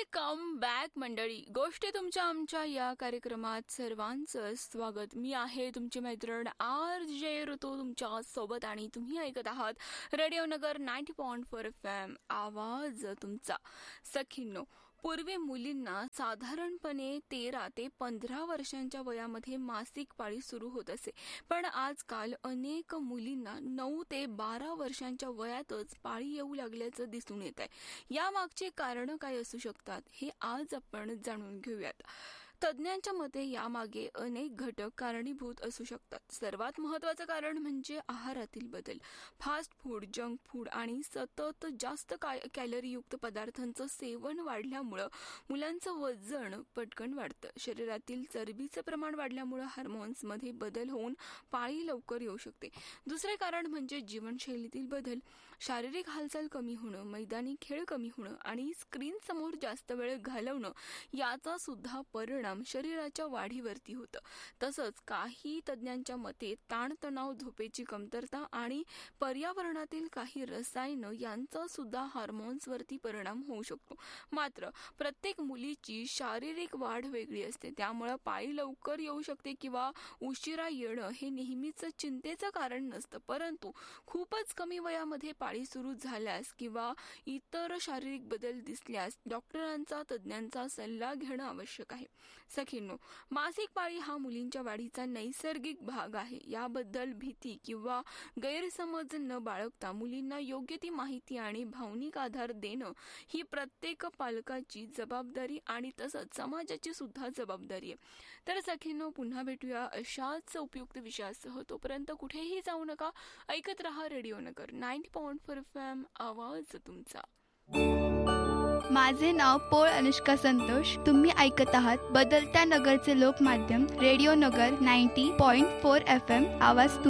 Welcome back मंडळी. गोष्टी तुमच्या आमच्या या कार्यक्रमात सर्वांचं स्वागत. मी आहे तुमची मैत्रीण RJ ऋतू तुमच्या सोबत आणि तुम्ही ऐकत आहात रेडिओ नगर 90.4 FM आवाज तुमचा. सखींनो, पूर्वी मुलींना साधारणपणे 13 ते 15 वर्षांच्या वयामध्ये मासिक पाळी सुरू होत असे, पण आजकाल अनेक मुलींना 9 ते 12 वर्षांच्या वयातच पाळी येऊ लागल्याचं दिसून येत आहे. यामागची कारणं काय असू शकतात हे आज आपण जाणून घेऊयात. तज्ज्ञांच्या मते यामागे अनेक घटक कारणीभूत असू शकतात. सर्वात महत्त्वाचं कारण म्हणजे आहारातील बदल. फास्ट फूड, जंक फूड आणि सतत जास्त कॅलरीयुक्त पदार्थांचं सेवन वाढल्यामुळं मुलांचं वजन पटकन वाढतं. शरीरातील चरबीचं प्रमाण वाढल्यामुळं हार्मोन्समध्ये बदल होऊन पाळी लवकर येऊ शकते. दुसरे कारण म्हणजे जीवनशैलीतील बदल. शारीरिक हालचाल कमी होणं, मैदानी खेळ कमी होणं आणि स्क्रीन समोर जास्त वेळ घालवणं याचा सुद्धा परिणाम शरीराच्या वाढीवरती होतं. तसंच काही तज्ज्ञांच्या मते ताणतणाव, झोपेची कमतरता आणि पर्यावरणातील काही रसायनं यांचा सुद्धा हार्मोन्सवरती परिणाम होऊ शकतो. मात्र प्रत्येक मुलीची शारीरिक वाढ वेगळी असते, त्यामुळे पाळी लवकर येऊ शकते किंवा उशिरा येणं हे नेहमीच चिंतेचं कारण नसतं. परंतु खूपच कमी वयामध्ये पाळी सुरू झाल्यास किंवा इतर शारीरिक बदल दिसल्यास डॉक्टरांचा, तज्ज्ञांचा सल्ला घेणं आवश्यक आहे. सखींनो, मासिक पाळी हा मुलींच्या वाढीचा नैसर्गिक भाग आहे. याबद्दल भीती किंवा गैरसमज न बाळगता मुलींना योग्य ती माहिती आणि भावनिक आधार देणं ही प्रत्येक पालकाची जबाबदारी आणि तसंच समाजाची सुद्धा जबाबदारी आहे. तर सखींनो, पुन्हा भेटूया अशाच उपयुक्त विषयासह. तोपर्यंत कुठेही जाऊ नका. ऐकत रहा रेडिओ नगर 90.4 FM आवाज तुमचा. माझे नाव पोळ अनुष्का संतोष. तुम्ही ऐकत आहात बदलत्या नगरचे लोकमाध्यम रेडिओ नगर 90.4 FM आवाज